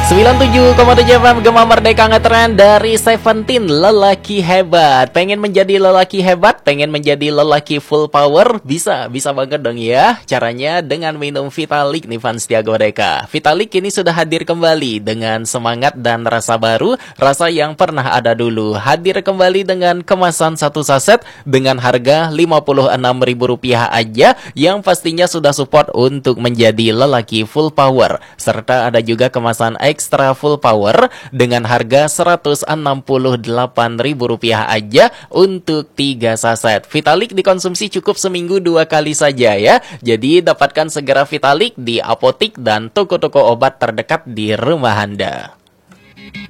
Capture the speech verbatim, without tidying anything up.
sembilan puluh tujuh koma tujuh F M Gema Merdeka ngetren dari Seventeen, lelaki hebat. Pengen menjadi lelaki hebat, pengen menjadi lelaki full power, bisa, bisa banget dong ya. Caranya dengan minum Vitalik nih fans Tiago Merdeka. Vitalik kini sudah hadir kembali dengan semangat dan rasa baru, rasa yang pernah ada dulu. Hadir kembali dengan kemasan satu saset dengan harga lima puluh enam ribu rupiah aja, yang pastinya sudah support untuk menjadi lelaki full power. Serta ada juga kemasan Extra Full Power dengan harga seratus enam puluh delapan ribu rupiah aja untuk tiga saset. Vitalik dikonsumsi cukup seminggu dua kali saja ya. Jadi dapatkan segera Vitalik di apotik dan toko-toko obat terdekat di rumah Anda.